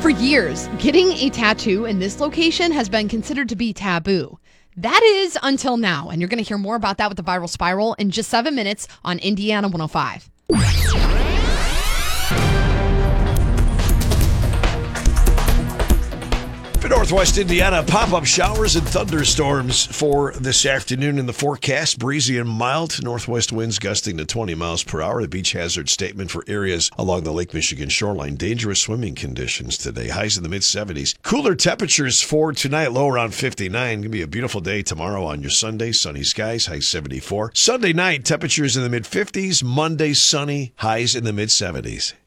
For years, getting a tattoo in this location has been considered to be taboo. That is until now, and you're going to hear more about that with the Viral Spiral in just 7 minutes on Indiana 105. For Northwest Indiana, pop-up showers and thunderstorms for this afternoon in the forecast. Breezy and mild. Northwest winds gusting to 20 miles per hour. The beach hazard statement for areas along the Lake Michigan shoreline. Dangerous swimming conditions today. Highs in the mid-70s. Cooler temperatures for tonight. Low around 59. Going to be a beautiful day tomorrow on your Sunday. Sunny skies. High 74. Sunday night, temperatures in the mid-50s. Monday, sunny. Highs in the mid-70s.